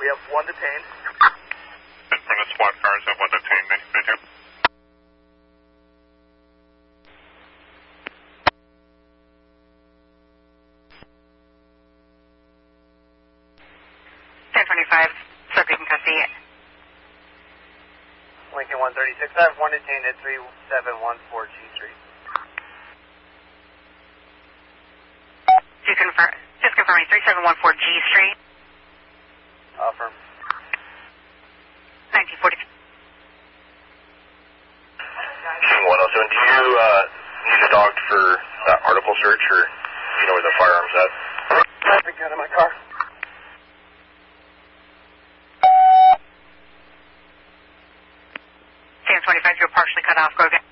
We have one detained. In front of SWAT cars, have one detained. Did you? Subject in custody. Lincoln 136, I have one detained at 3714 G Street. Just confirming 3714 G Street. Affirm. 1940. 107, do you need a dog for that article search, or do you know where the firearm's at? I have the gun in my car. Sam 25, you're partially cut off. Go again.